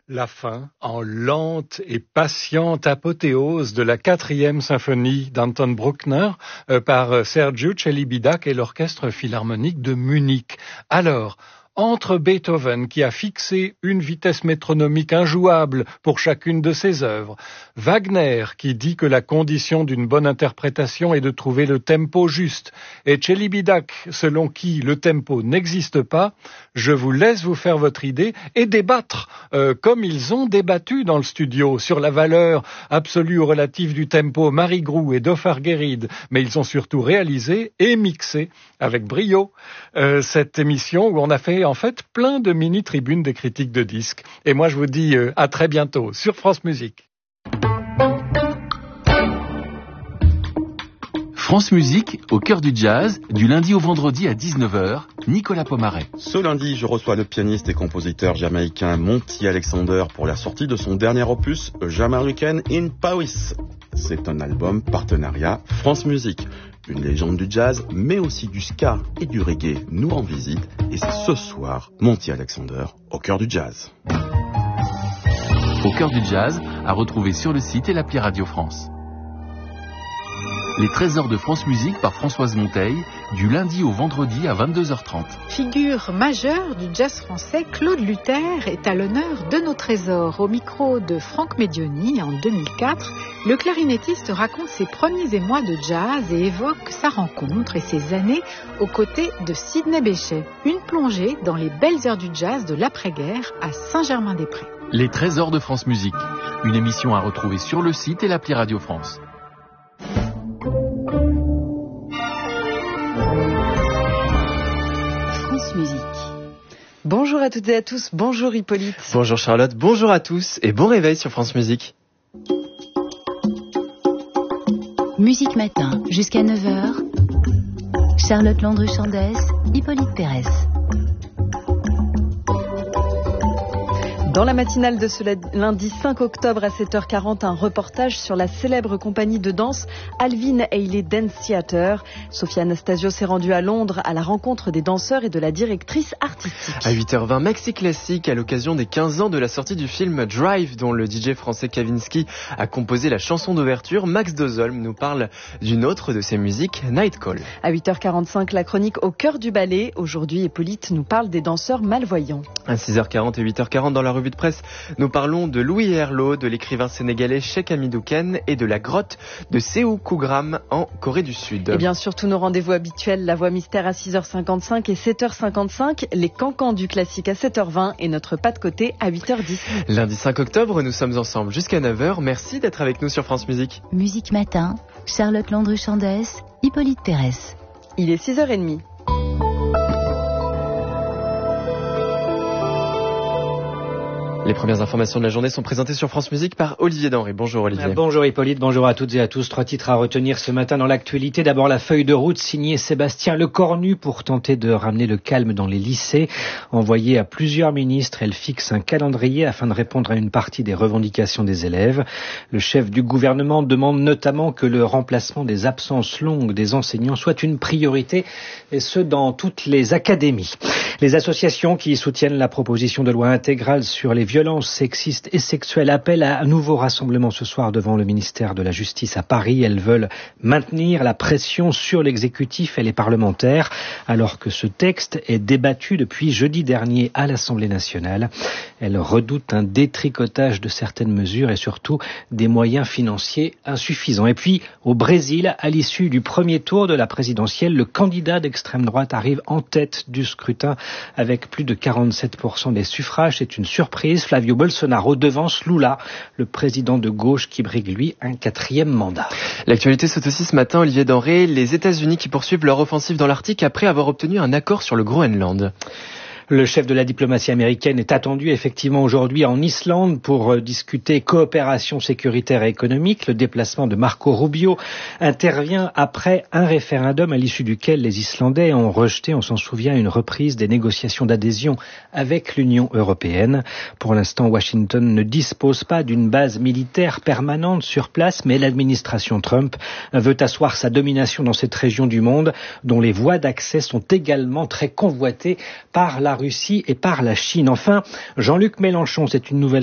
La fin, en lente et patiente apothéose de la 4e symphonie d'Anton Bruckner par Sergiu Celibidache et l'Orchestre Philharmonique de Munich. Alors, entre Beethoven qui a fixé une vitesse métronomique injouable pour chacune de ses œuvres, Wagner qui dit que la condition d'une bonne interprétation est de trouver le tempo juste, et Celibidache selon qui le tempo n'existe pas, je vous laisse vous faire votre idée et débattre, comme ils ont débattu dans le studio, sur la valeur absolue ou relative du tempo Marie Groux et Dhofar Guéride, mais ils ont surtout réalisé et mixé avec brio cette émission où on a fait en fait plein de mini-tribunes des critiques de disques. Et moi je vous dis à très bientôt sur France Musique. France Musique, au cœur du jazz, du lundi au vendredi à 19h, Nicolas Pomaret. Ce lundi, je reçois le pianiste et compositeur jamaïcain Monty Alexander pour la sortie de son dernier opus, Jamaican in Paris. C'est un album partenariat France Musique. Une légende du jazz, mais aussi du ska et du reggae nous rend visite. Et c'est ce soir, Monty Alexander, au cœur du jazz. Au cœur du jazz, à retrouver sur le site et l'appli Radio France. Les trésors de France Musique par Françoise Monteil, du lundi au vendredi à 22h30. Figure majeure du jazz français, Claude Luther est à l'honneur de nos trésors. Au micro de Franck Medioni en 2004, le clarinettiste raconte ses premiers émois de jazz et évoque sa rencontre et ses années aux côtés de Sidney Bechet. Une plongée dans les belles heures du jazz de l'après-guerre à Saint-Germain-des-Prés. Les trésors de France Musique, une émission à retrouver sur le site et l'appli Radio France. Musique. Bonjour à toutes et à tous, bonjour Hippolyte. Bonjour Charlotte, bonjour à tous et bon réveil sur France Musique. Musique Matin, jusqu'à 9h. Charlotte Landru-Chandès, Hippolyte Pérez. Dans la matinale de ce lundi 5 octobre à 7h40, un reportage sur la célèbre compagnie de danse Alvin Ailey Dance Theatre. Sophia Anastasio s'est rendue à Londres à la rencontre des danseurs et de la directrice artistique. À 8h20, Maxi Classique à l'occasion des 15 ans de la sortie du film Drive, dont le DJ français Kavinsky a composé la chanson d'ouverture. Max Dozolm nous parle d'une autre de ses musiques, Night Call. À 8h45, la chronique Au cœur du ballet. Aujourd'hui, Hippolyte nous parle des danseurs malvoyants. À 6h40 et 8h40 dans la revue de presse, nous parlons de Louis Herlo, de l'écrivain sénégalais Cheikh Hamidou Kane et de la grotte de Séou Kougram en Corée du Sud. Et bien sûr, tous nos rendez-vous habituels, la voix mystère à 6h55 et 7h55, les cancans du classique à 7h20 et notre pas de côté à 8h10. Lundi 5 octobre, nous sommes ensemble jusqu'à 9h. Merci d'être avec nous sur France Musique. Musique Matin, Charlotte Landru-Chandès, Hippolyte Pérez. Il est 6h30. Les premières informations de la journée sont présentées sur France Musique par Olivier Denré. Bonjour Olivier. Bonjour Hippolyte, bonjour à toutes et à tous. 3 titres à retenir ce matin dans l'actualité. D'abord la feuille de route signée Sébastien Lecornu pour tenter de ramener le calme dans les lycées. Envoyée à plusieurs ministres, elle fixe un calendrier afin de répondre à une partie des revendications des élèves. Le chef du gouvernement demande notamment que le remplacement des absences longues des enseignants soit une priorité, et ce dans toutes les académies. Les associations qui soutiennent la proposition de loi intégrale sur les violences sexistes et sexuelles appellent à un nouveau rassemblement ce soir devant le ministère de la Justice à Paris. Elles veulent maintenir la pression sur l'exécutif et les parlementaires, alors que ce texte est débattu depuis jeudi dernier à l'Assemblée nationale. Elles redoutent un détricotage de certaines mesures et surtout des moyens financiers insuffisants. Et puis, au Brésil, à l'issue du premier tour de la présidentielle, le candidat d'extrême droite arrive en tête du scrutin avec plus de 47% des suffrages. C'est une surprise. Flavio Bolsonaro devance Lula, le président de gauche qui brigue, lui, un 4e mandat. L'actualité saute aussi ce matin, Olivier Denré, les États-Unis qui poursuivent leur offensive dans l'Arctique après avoir obtenu un accord sur le Groenland. Le chef de la diplomatie américaine est attendu effectivement aujourd'hui en Islande pour discuter coopération sécuritaire et économique. Le déplacement de Marco Rubio intervient après un référendum à l'issue duquel les Islandais ont rejeté, on s'en souvient, une reprise des négociations d'adhésion avec l'Union européenne. Pour l'instant, Washington ne dispose pas d'une base militaire permanente sur place, mais l'administration Trump veut asseoir sa domination dans cette région du monde dont les voies d'accès sont également très convoitées par la Russie et par la Chine. Enfin, Jean-Luc Mélenchon, c'est une nouvelle